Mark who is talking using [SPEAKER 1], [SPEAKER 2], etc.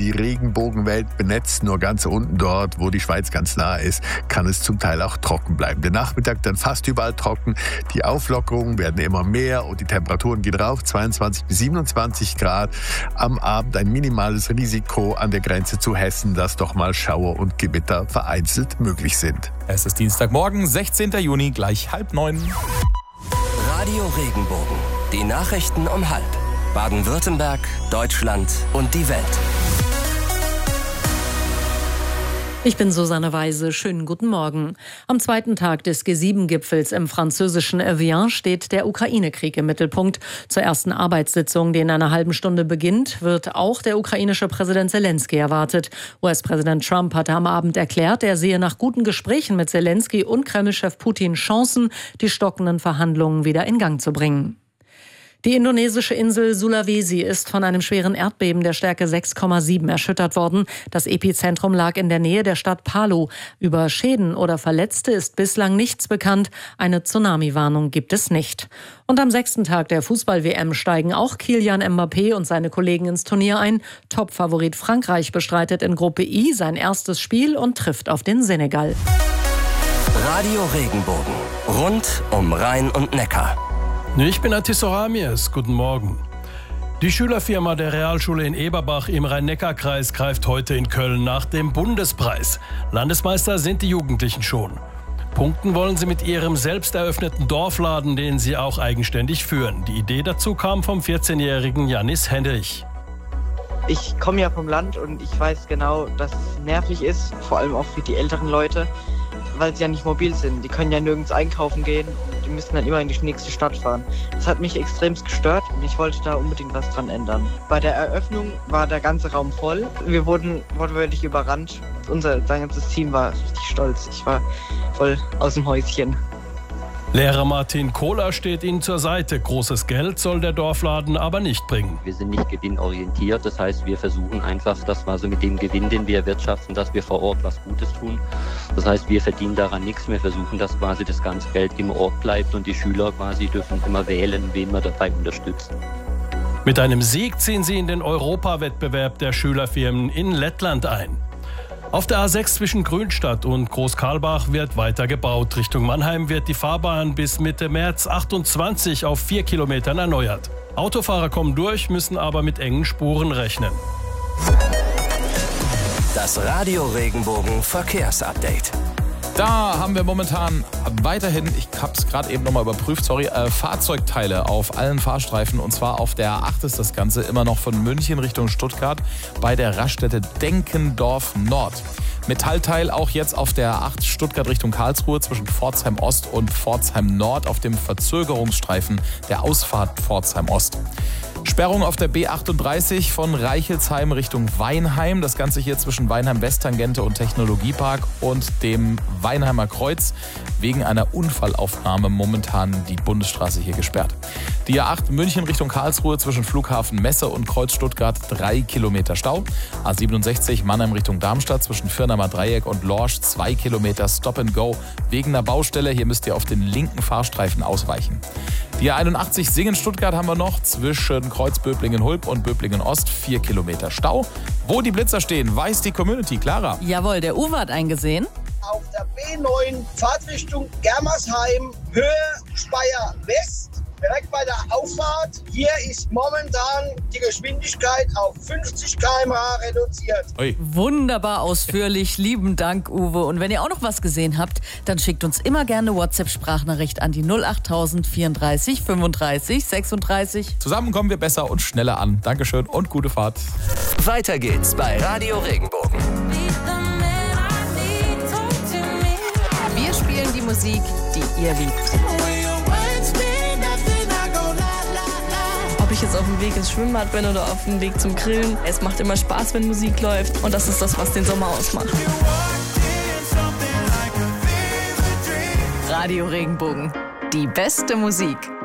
[SPEAKER 1] die Regenbogenwelt benetzt. Nur ganz unten dort, wo die Schweiz ganz nah ist, kann es zum Teil auch trocken bleiben. Der Nachmittag dann fast überall trocken. Die Auflockerungen werden immer mehr und die Temperaturen gehen rauf, 22 bis 27 Grad. Am Abend ein minimales Risiko an der Grenze zu Hessen, dass doch mal Schauer und Gewitter vereinzelt möglich sind.
[SPEAKER 2] Es ist Dienstagmorgen, 16. Juni, gleich 8:30.
[SPEAKER 3] Radio Regenbogen. Die Nachrichten um 12:30. Baden-Württemberg, Deutschland und die Welt.
[SPEAKER 4] Ich bin Susanne Weise. Schönen guten Morgen. Am zweiten Tag des G7-Gipfels im französischen Evian steht der Ukraine-Krieg im Mittelpunkt. Zur ersten Arbeitssitzung, die in einer halben Stunde beginnt, wird auch der ukrainische Präsident Zelensky erwartet. US-Präsident Trump hatte am Abend erklärt, er sehe nach guten Gesprächen mit Zelensky und Kreml-Chef Putin Chancen, die stockenden Verhandlungen wieder in Gang zu bringen. Die indonesische Insel Sulawesi ist von einem schweren Erdbeben der Stärke 6,7 erschüttert worden. Das Epizentrum lag in der Nähe der Stadt Palu. Über Schäden oder Verletzte ist bislang nichts bekannt. Eine Tsunami-Warnung gibt es nicht. Und am 6. Tag der Fußball-WM steigen auch Kylian Mbappé und seine Kollegen ins Turnier ein. Top-Favorit Frankreich bestreitet in Gruppe I sein erstes Spiel und trifft auf den Senegal.
[SPEAKER 3] Radio Regenbogen. Rund um Rhein und Neckar.
[SPEAKER 5] Ich bin Atis Ramirez. Guten Morgen. Die Schülerfirma der Realschule in Eberbach im Rhein-Neckar-Kreis greift heute in Köln nach dem Bundespreis. Landesmeister sind die Jugendlichen schon. Punkten wollen sie mit ihrem selbst eröffneten Dorfladen, den sie auch eigenständig führen. Die Idee dazu kam vom 14-jährigen Janis Hendrich.
[SPEAKER 6] Ich komme ja vom Land und ich weiß genau, dass es nervig ist, vor allem auch für die älteren Leute, weil sie ja nicht mobil sind. Die können ja nirgends einkaufen gehen. Die müssen dann immer in die nächste Stadt fahren. Das hat mich extremst gestört und ich wollte da unbedingt was dran ändern. Bei der Eröffnung war der ganze Raum voll. Wir wurden wortwörtlich überrannt. Sein ganzes Team war richtig stolz. Ich war voll aus dem Häuschen.
[SPEAKER 5] Lehrer Martin Kohler steht ihnen zur Seite. Großes Geld soll der Dorfladen aber nicht bringen.
[SPEAKER 7] Wir sind nicht gewinnorientiert. Das heißt, wir versuchen einfach, dass wir mit dem Gewinn, den wir erwirtschaften, dass wir vor Ort was Gutes tun. Das heißt, wir verdienen daran nichts. Wir versuchen, dass quasi das ganze Geld im Ort bleibt und die Schüler quasi dürfen immer wählen, wen wir dabei unterstützen.
[SPEAKER 5] Mit einem Sieg ziehen sie in den Europawettbewerb der Schülerfirmen in Lettland ein. Auf der A6 zwischen Grünstadt und Großkarlbach wird weiter gebaut. Richtung Mannheim wird die Fahrbahn bis Mitte März 28 auf 4 Kilometern erneuert. Autofahrer kommen durch, müssen aber mit engen Spuren rechnen.
[SPEAKER 3] Das Radio Regenbogen Verkehrsupdate.
[SPEAKER 2] Da haben wir momentan weiterhin, ich habe es gerade eben nochmal überprüft, Fahrzeugteile auf allen Fahrstreifen. Und zwar auf der A8 ist das Ganze immer noch von München Richtung Stuttgart bei der Raststätte Denkendorf Nord. Metallteil auch jetzt auf der A8 Stuttgart Richtung Karlsruhe zwischen Pforzheim Ost und Pforzheim Nord auf dem Verzögerungsstreifen der Ausfahrt Pforzheim Ost. Sperrung auf der B38 von Reichelsheim Richtung Weinheim. Das Ganze hier zwischen Weinheim-Westtangente und Technologiepark und dem Weinheimer Kreuz. Wegen einer Unfallaufnahme momentan die Bundesstraße hier gesperrt. Die A8 München Richtung Karlsruhe zwischen Flughafen Messe und Kreuz Stuttgart 3 Kilometer Stau. A67 Mannheim Richtung Darmstadt zwischen Firnamer Dreieck und Lorsch 2 Kilometer Stop and Go wegen einer Baustelle. Hier müsst ihr auf den linken Fahrstreifen ausweichen. Die A81 Singen-Stuttgart haben wir noch zwischen Kreuz-Böblingen-Hulb und Böblingen-Ost 4 Kilometer Stau. Wo die Blitzer stehen, weiß die Community. Clara.
[SPEAKER 4] Jawohl, der Uwe hat eingesehen.
[SPEAKER 8] Auf der B9 Fahrtrichtung Germersheim, Höhe Speyer West. Direkt bei der Auffahrt. Hier ist momentan die Geschwindigkeit auf 50 km/h reduziert.
[SPEAKER 2] Ui.
[SPEAKER 4] Wunderbar ausführlich. Lieben Dank, Uwe. Und wenn ihr auch noch was gesehen habt, dann schickt uns immer gerne WhatsApp-Sprachnachricht an die 08000 34 35 36.
[SPEAKER 2] Zusammen kommen wir besser und schneller an. Dankeschön und gute Fahrt.
[SPEAKER 3] Weiter geht's bei Radio Regenbogen.
[SPEAKER 4] Wir spielen die Musik, die ihr liebt.
[SPEAKER 9] Ob ich jetzt auf dem Weg ins Schwimmbad bin oder auf dem Weg zum Grillen. Es macht immer Spaß, wenn Musik läuft. Und das ist das, was den Sommer ausmacht.
[SPEAKER 4] Radio Regenbogen. Die beste Musik.